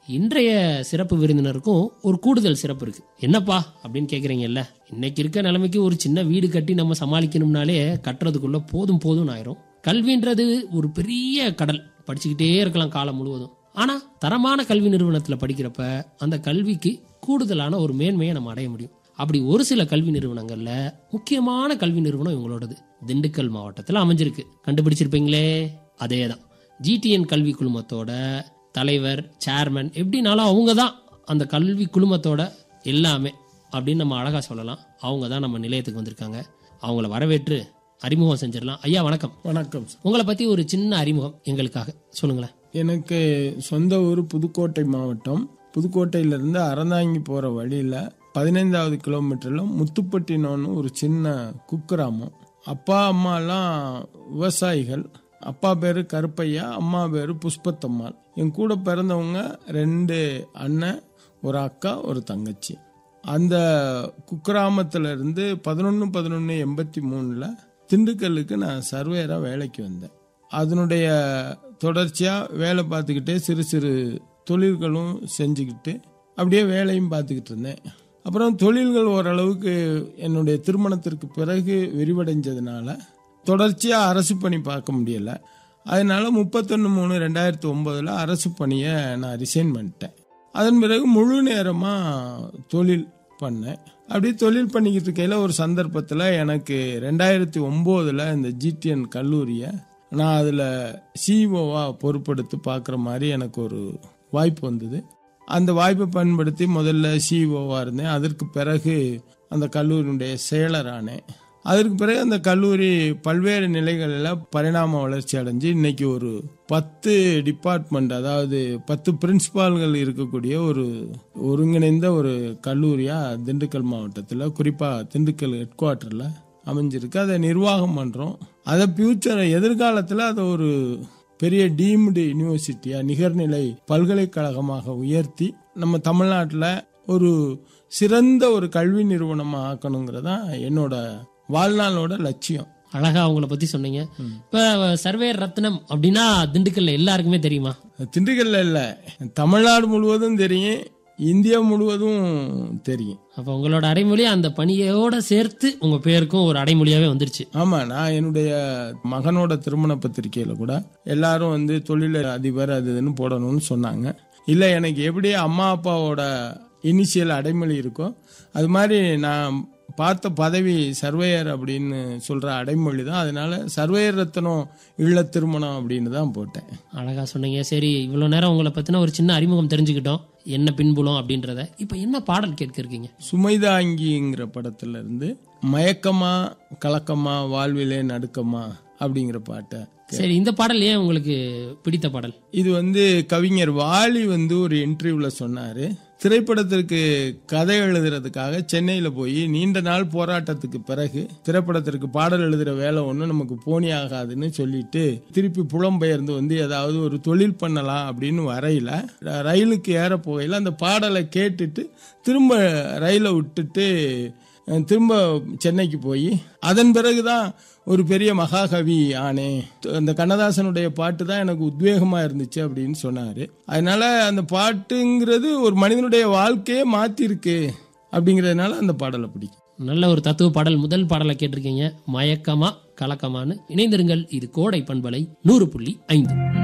இன்றைய சிறப்பு விருந்தினருக்கும் ஒரு கூடுதல் சிறப்பு இருக்கு. என்னப்பா அப்படின்னு கேக்குறீங்கல்ல, இன்னைக்கு இருக்க நிலைமைக்கு ஒரு சின்ன வீடு கட்டி நம்ம சமாளிக்கணும்னாலே கட்டுறதுக்குள்ள போதும் போதும் ஆயிரும். கல்வின்றது ஒரு பெரிய கடல், படிச்சுக்கிட்டே இருக்கலாம் காலம் முழுவதும். ஆனா தரமான கல்வி நிறுவனத்துல படிக்கிறப்ப அந்த கல்விக்கு கூடுதலான ஒரு மேன்மையை நம்ம அடைய முடியும். அப்படி ஒரு சில கல்வி நிறுவனங்கள்ல முக்கியமான கல்வி நிறுவனம் இவங்களோடது திண்டுக்கல் மாவட்டத்தில் அமைஞ்சிருக்கு. கண்டுபிடிச்சிருப்பீங்களே, அதேதான். ஜிடிஎன் கல்வி குழுமத்தோட தலைவர், சேர்மன், எப்படினாலும் அவங்க தான் அந்த கல்வி குழுமத்தோட எல்லாமே அப்படின்னு நம்ம அழகா சொல்லலாம். அவங்க தான் நம்ம நிலையத்துக்கு வந்திருக்காங்க. அவங்கள வரவேற்று அறிமுகம் செஞ்சிடலாம். ஐயா வணக்கம். வணக்கம். உங்களை பத்தி ஒரு சின்ன அறிமுகம் எங்களுக்காக சொல்லுங்களேன். எனக்கு சொந்த ஊர் புதுக்கோட்டை மாவட்டம். புதுக்கோட்டையிலிருந்து அறந்தாங்கி போற வழியில 15வது கிலோமீட்டர்ல முத்துப்பட்டினம்னு ஒரு சின்ன குக்கிராமம். அப்பா அம்மாலாம் விவசாயிகள். அப்பா பேரு கருப்பையா, அம்மா பேரு புஷ்பத்தம்மாள். என் கூட பிறந்தவங்க 2 அண்ணன், ஒரு அக்கா, ஒரு தங்கச்சி. அந்த குக்கிராமத்துல இருந்து 11/11/83 திண்டுக்கல்லுக்கு நான் சர்வேரா வேலைக்கு வந்தேன். அதனுடைய தொடர்ச்சியா வேலை பார்த்துக்கிட்டே சிறு சிறு தொழில்களும் செஞ்சுக்கிட்டு அப்படியே வேலையும் பார்த்துக்கிட்டு இருந்தேன். அப்புறம் தொழில்கள் ஓரளவுக்கு என்னுடைய திருமணத்திற்கு பிறகு விரிவடைஞ்சதுனால தொடர்ச்சியா அரசு பணி பார்க்க முடியல. அதனால 31/3/2009 அரசு பணியை நான் ரிசைன் பண்ணிட்டேன். அதன் பிறகு முழு நேரமா தொழில் பண்ணேன். அப்படியே தொழில் பண்ணிக்கிட்டு இருக்கையில ஒரு சந்தர்ப்பத்தில் எனக்கு 2009 இந்த ஜிடிஎன் கல்லூரியை நான் அதில் சிஇஓவா பொறுப்பெடுத்து பார்க்குற மாதிரி எனக்கு ஒரு வாய்ப்பு வந்தது. அந்த வாய்ப்பை பயன்படுத்தி முதல்ல சிஇஓவா இருந்தேன். அதற்கு பிறகு அந்த கல்லூரியுடைய செயலரானேன். அதற்கு பிறகு அந்த கல்லூரி பல்வேறு நிலைகளில் பரிணாம வளர்ச்சி அடைஞ்சு இன்னைக்கு ஒரு 10 டிபார்ட்மெண்ட், அதாவது 10 பிரின்சிபால்கள் இருக்கக்கூடிய ஒரு ஒருங்கிணைந்த ஒரு கல்லூரியா திண்டுக்கல் மாவட்டத்தில், குறிப்பா திண்டுக்கல் ஹெட் குவார்ட்டர்ல அமைஞ்சிருக்கு. அதை நிர்வாகம் பண்றோம். அதை ஃபியூச்சர் எதிர்காலத்தில் அதை ஒரு பெரிய டீம்டு யூனிவர்சிட்டியா, நிகர்நிலை பல்கலைக்கழகமாக உயர்த்தி நம்ம தமிழ்நாட்டில் ஒரு சிறந்த ஒரு கல்வி நிறுவனமாக ஆக்கணுங்கிறதா என்னோட வாழ்நாளோட லட்சியம். அழகா அவங்கள பத்தி சொன்னீங்க. இப்ப சர்வேர் ரத்னம் அப்படின்னா திண்டுக்கல்ல எல்லாருக்குமே தெரியுமா? திண்டுக்கல்ல இல்ல, தமிழ்நாடு முழுவதும் தெரியும், இந்தியா முழுவதும் தெரியும். அப்ப உங்களோட அடைமொழி அந்த பணியோட சேர்த்து உங்க பேருக்கும் ஒரு அடைமொழியாவே வந்துருச்சு. ஆமா, நான் என்னுடைய மகனோட திருமண பத்திரிகையில கூட எல்லாரும் தொழில் அதிபர் அதுன்னு போடணும்னு சொன்னாங்க. இல்ல, எனக்கு எப்படி அம்மா அப்பாவோட இனிஷியல் அடைமொழி இருக்கோ அது மாதிரி நான் பார்த்த பதவி சர்வேயர் அப்படின்னு சொல்ற அடைமொழி தான். அதனால சர்வேயர் ரத்னம் இல்ல திருமணம் அப்படின்னு தான் போட்டேன். அழகா சொன்னீங்க. சரி, இவ்வளவு நேரம் உங்களை பத்தின ஒரு சின்ன அறிமுகம் தெரிஞ்சுக்கிட்டோம், என்ன பின்புலம் அப்படின்றத. இப்ப என்ன பாடல் கேட்க இருக்கீங்க? சுமைதாங்கிங்கிற படத்துல இருந்து மயக்கமா கலக்கமா வாழ்விலே நடுக்கமா அப்படிங்கிற பாட்டை. சரி, இந்த பாடல் ஏன் உங்களுக்கு பிடித்த பாடல்? இது கவிஞர் வாலி ஒரு இன்டர்வியூல சொன்னாரு. திரைப்படத்திற்கு கதை எழுதுறதுக்காக சென்னையில போய் நீண்ட நாள் போராட்டத்துக்கு பிறகு திரைப்படத்திற்கு பாடல் எழுதுற வேலை ஒன்றும் நமக்கு போனி ஆகாதுன்னு சொல்லிட்டு திருப்பி புலம்பெயர்ந்து ஏதாவது ஒரு தொழில் பண்ணலாம் அப்படின்னு வரையில ரயிலுக்கு ஏற போகையில் அந்த பாடலை கேட்டுட்டு திரும்ப ரயிலை விட்டுட்டு திரும்ப சென்னைக்கு போய் அதன் பிறகுதான் ஒரு பெரிய மகாகவி ஆனே. அந்த கண்ணதாசனுடைய பாட்டு தான் எனக்கு உத்வேகமா இருந்துச்சு அப்படின்னு சொன்னாரு. அதனால அந்த பாட்டுங்கிறது ஒரு மனிதனுடைய வாழ்க்கையே மாத்திருக்கு அப்படிங்கறதுனால அந்த பாடலை பிடிக்கும். நல்ல ஒரு தத்துவ பாடல். முதல் பாடலை கேட்டிருக்கீங்க, மயக்கமா கலக்கமான்னு. இணைந்திருங்கள், இது கோடை பண்பலை 100.5.